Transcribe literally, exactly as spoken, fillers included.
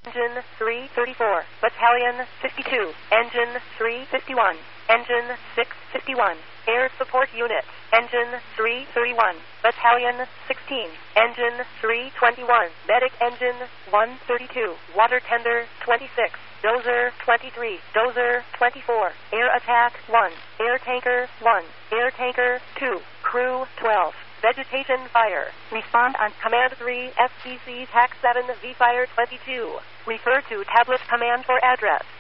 Engine three thirty-four, Battalion fifty-two, Engine three fifty-one, Engine six fifty-one, Air Support Unit, Engine three thirty-one, Battalion sixteen, Engine three twenty-one, Medic Engine one thirty-two, Water Tender twenty-six, Dozer twenty-three, Dozer twenty-four, Air Attack one, Air Tanker one, Air Tanker two, Crew twelve. Vegetation Fire. Respond on Command three, F C C, T A C seven, V Fire twenty-two. Refer to Tablet Command for address.